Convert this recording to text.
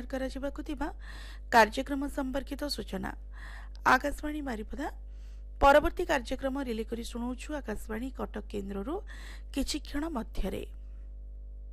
कार्यक्रम संपर्कित सूचना आकाशवाणी बारिपदा परवर्ती कार्यक्रम रिले करी शुणाउछु आकाशवाणी कटक केन्द्रରୁ କିଛି କ୍ଷଣ ମଧ୍ୟରେ।